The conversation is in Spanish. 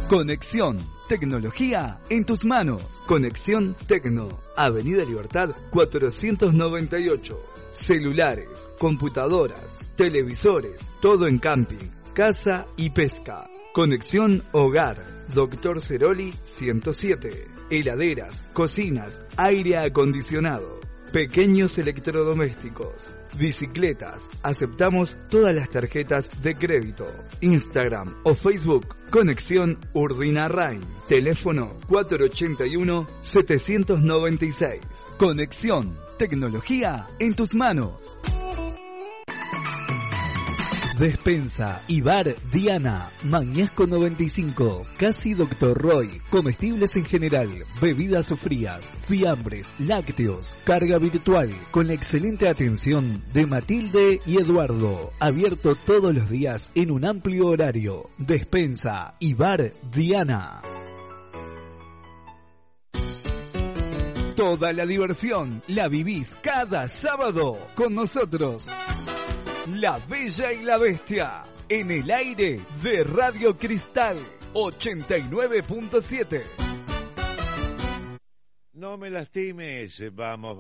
Conexión, tecnología en tus manos. Conexión Tecno, Avenida Libertad 498. Celulares, computadoras, televisores, todo en camping, casa y pesca. Conexión Hogar, Dr. Ceroli 107. Heladeras, cocinas, aire acondicionado, pequeños electrodomésticos, bicicletas. Aceptamos todas las tarjetas de crédito. Instagram o Facebook, Conexión Urdinarrain. Teléfono 481-796. Conexión, tecnología en tus manos. Despensa y Bar Diana, Mañasco 95, Casi Dr. Roy, comestibles en general, bebidas frías, fiambres, lácteos, carga virtual, con la excelente atención de Matilde y Eduardo, abierto todos los días en un amplio horario. Despensa y Bar Diana. Toda la diversión la vivís cada sábado con nosotros. La Bella y la Bestia, en el aire de Radio Cristal 89.7. No me lastimes, vamos.